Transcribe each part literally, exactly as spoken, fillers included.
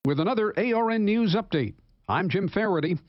with another A R N News update. I'm Jim Faraday.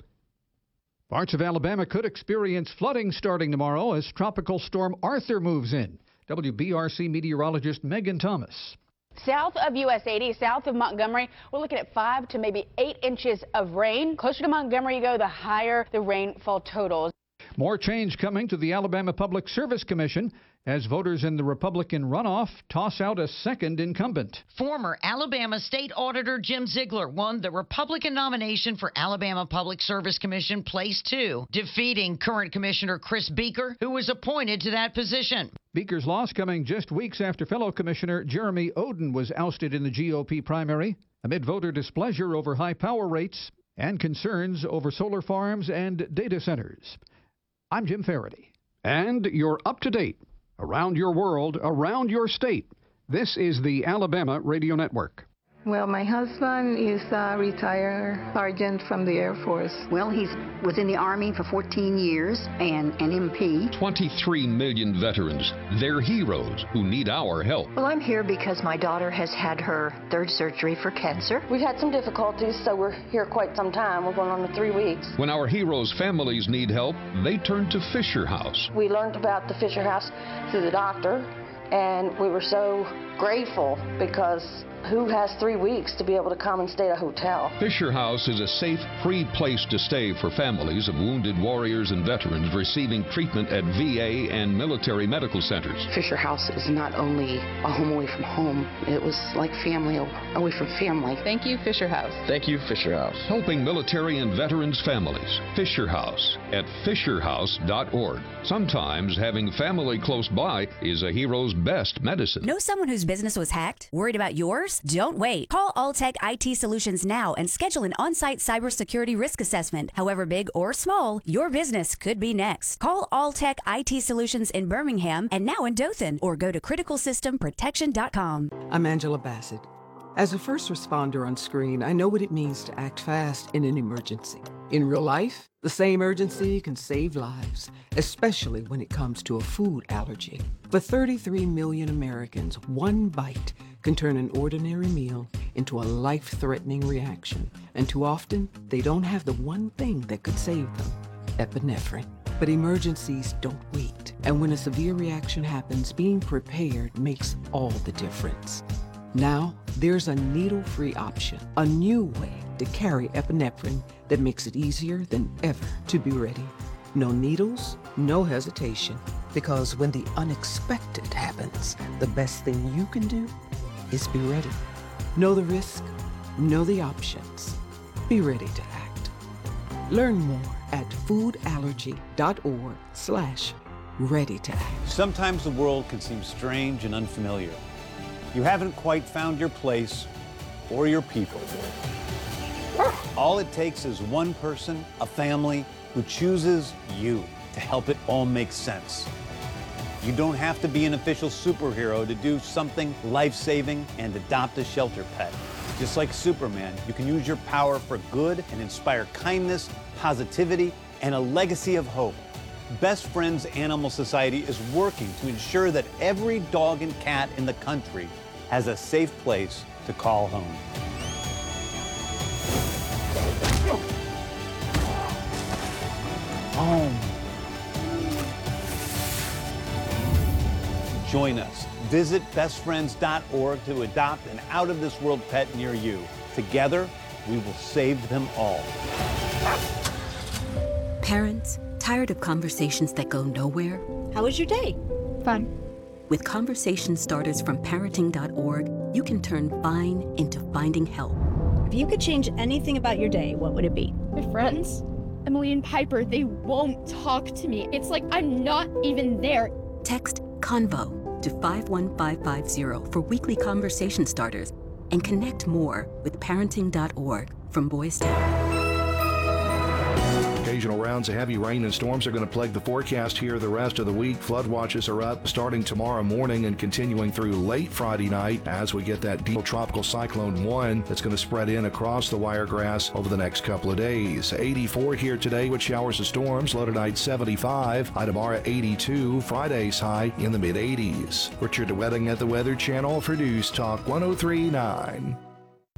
Parts of Alabama could experience flooding starting tomorrow as Tropical Storm Arthur moves in. W B R C meteorologist Megan Thomas. South of U S eighty, south of Montgomery, we're looking at five to maybe eight inches of rain. Closer to Montgomery you go, the higher the rainfall totals. More change coming to the Alabama Public Service Commission as voters in the Republican runoff toss out a second incumbent. Former Alabama State Auditor Jim Ziegler won the Republican nomination for Alabama Public Service Commission Place two, defeating current Commissioner Chris Beaker, who was appointed to that position. Beaker's loss coming just weeks after fellow Commissioner Jeremy Oden was ousted in the G O P primary amid voter displeasure over high power rates and concerns over solar farms and data centers. I'm Jim Faraday, and you're up to date around your world, around your state. This is the Alabama Radio Network. Well, my husband is a retired sergeant from the Air Force. Well, he was in the Army for fourteen years and an M P. twenty-three million veterans. They're heroes who need our help. Well, I'm here because my daughter has had her third surgery for cancer. We've had some difficulties, so we're here quite some time. We're going on to three weeks. When our heroes' families need help, they turn to Fisher House. We learned about the Fisher House through the doctor, and we were so grateful because who has three weeks to be able to come and stay at a hotel? Fisher House is a safe, free place to stay for families of wounded warriors and veterans receiving treatment at V A and military medical centers. Fisher House is not only a home away from home, it was like family away from family. Thank you, Fisher House. Thank you, Fisher House. Helping military and veterans' families. Fisher House at fisher house dot org. Sometimes having family close by is a hero's best medicine. Know someone whose business was hacked? Worried about yours? Don't wait. Call Alltech I T Solutions now and schedule an on-site cybersecurity risk assessment. However big or small, your business could be next. Call Alltech I T Solutions in Birmingham and now in Dothan, or go to critical system protection dot com. I'm Angela Bassett. As a first responder on screen, I know what it means to act fast in an emergency. In real life, the same urgency can save lives, especially when it comes to a food allergy. For thirty-three million Americans, one bite can turn an ordinary meal into a life-threatening reaction. And too often, they don't have the one thing that could save them, epinephrine. But emergencies don't wait. And when a severe reaction happens, being prepared makes all the difference. Now, there's a needle-free option, a new way to carry epinephrine that makes it easier than ever to be ready. No needles, no hesitation, because when the unexpected happens, the best thing you can do is be ready. Know the risk, know the options. Be ready to act. Learn more at foodallergy.org slash ready to act. Sometimes the world can seem strange and unfamiliar. You haven't quite found your place or your people. All it takes is one person, a family, who chooses you to help it all make sense. You don't have to be an official superhero to do something life-saving and adopt a shelter pet. Just like Superman, you can use your power for good and inspire kindness, positivity, and a legacy of hope. Best Friends Animal Society is working to ensure that every dog and cat in the country has a safe place to call home. Home. Join us. Visit best friends dot org to adopt an out-of-this-world pet near you. Together, we will save them all. Parents, tired of conversations that go nowhere? How was your day? Fun. With conversation starters from parenting dot org, you can turn fine into finding help. If you could change anything about your day, what would it be? My friends, Emily and Piper, they won't talk to me. It's like I'm not even there. Text CONVO to five one five five zero for weekly conversation starters and connect more with parenting dot org from Boys Town. Occasional rounds of heavy rain and storms are going to plague the forecast here the rest of the week. Flood watches are up starting tomorrow morning and continuing through late Friday night as we get that deep tropical cyclone one that's going to spread in across the Wiregrass over the next couple of days. eighty-four here today with showers and storms. Low tonight seventy-five. High tomorrow eighty-two. Friday's high in the mid eighties. Richard Wedding at the Weather Channel for News Talk one oh three point nine.